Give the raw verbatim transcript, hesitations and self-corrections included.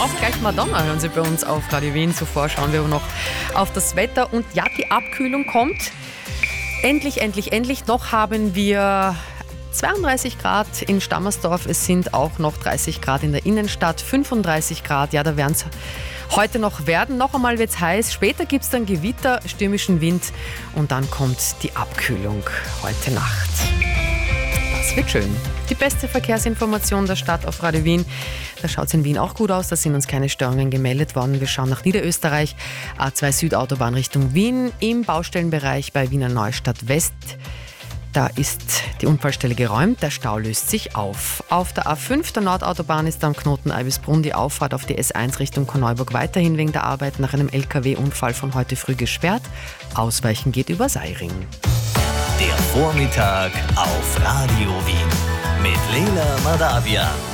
Auch gleich Madonna hören Sie bei uns auf Radio Wien. Zuvor schauen wir noch auf das Wetter. Und ja, die Abkühlung kommt. Endlich, endlich, endlich. Noch haben wir zweiunddreißig Grad in Stammersdorf. Es sind auch noch dreißig Grad in der Innenstadt. fünfunddreißig Grad, ja, da werden es heute noch werden. Noch einmal wird es heiß. Später gibt es dann Gewitter, stürmischen Wind. Und dann kommt die Abkühlung heute Nacht. Das wird schön. Die beste Verkehrsinformation der Stadt auf Radio Wien. Da schaut es in Wien auch gut aus. Da sind uns keine Störungen gemeldet worden. Wir schauen nach Niederösterreich. A zwei Südautobahn Richtung Wien. Im Baustellenbereich bei Wiener Neustadt West. Da ist die Unfallstelle geräumt. Der Stau löst sich auf. Auf der A fünf der Nordautobahn ist am Knoten Eibisbrunn die Auffahrt auf die S eins Richtung Korneuburg weiterhin wegen der Arbeit nach einem L K W-Unfall von heute früh gesperrt. Ausweichen geht über Seiring. Der Vormittag auf Radio Wien mit Leila Madavian.